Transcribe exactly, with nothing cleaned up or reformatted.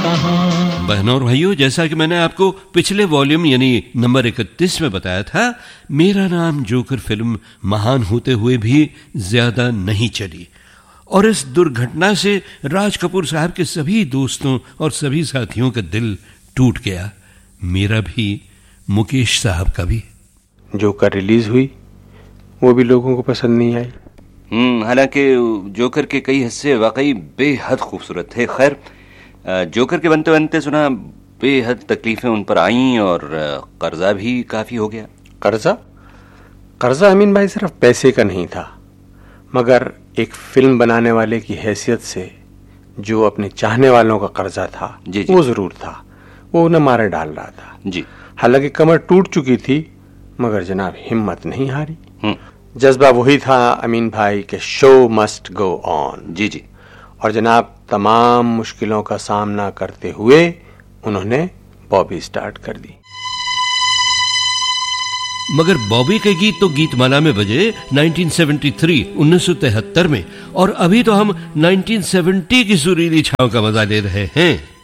कहाँ। बहनों और भाइयों, जैसा कि मैंने आपको पिछले वॉल्यूम यानी नंबर इकतीस में बताया था, मेरा नाम जोकर फिल्म महान होते हुए भी ज्यादा नहीं चली और इस दुर्घटना से राज कपूर साहब के सभी दोस्तों और सभी साथियों का दिल टूट गया, मेरा भी, मुकेश साहब का भी। जोकर रिलीज हुई, वो भी लोगों को पसंद नहीं आई। हम्म हालांकि जोकर के कई हिस्से वाकई बेहद खूबसूरत थे। खैर, जोकर के बनते बनते सुना बेहद तकलीफें उन पर आईं और कर्जा भी काफी हो गया। कर्जा कर्जा अमीन भाई सिर्फ पैसे का नहीं था, मगर एक फिल्म बनाने वाले की हैसियत से जो अपने चाहने वालों का कर्जा था जी जी। वो जरूर था, वो उन्हें मारे डाल रहा था जी। हालांकि कमर टूट चुकी थी, मगर जनाब हिम्मत नहीं हारी। जज्बा वही था अमीन भाई के शो मस्ट गो ऑन। जी जी। और जनाब तमाम मुश्किलों का सामना करते हुए उन्होंने बॉबी स्टार्ट कर दी। मगर बॉबी के गीत तो गीतमाला में बजे उन्नीस सौ तिहत्तर में, और अभी तो हम उन्नीस सौ सत्तर की सुरीली छांव का मजा ले रहे हैं।